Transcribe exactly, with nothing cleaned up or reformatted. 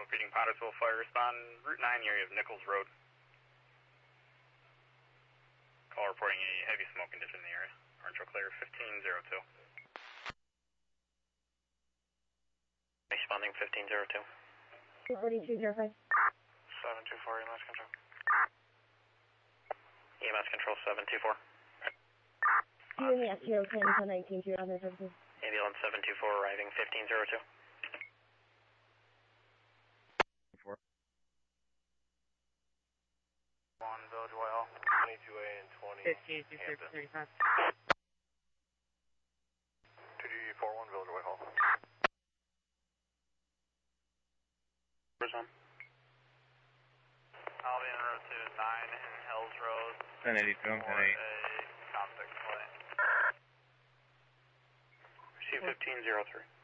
repeating Pottersville Fire Respond, Route nine, area of Nichols Road. Call reporting a heavy smoke condition in the area. Orange clear, fifteen zero two. Responding fifteen zero two. Reporting two zero five. seven two four, E M S control. E M S control seven two four. Two in the S zero ten to nineteen two other services. Ambulance seven two four arriving fifteen zero two. Four. One Village Whitehall. twenty-two A and twenty. fifteen two six thirty-five. two D four one Village Whitehall. Where's on? Albion Road two nine in Hills Road. ten eighty-two, ten eight. A Coptic flight. C fifteen zero three.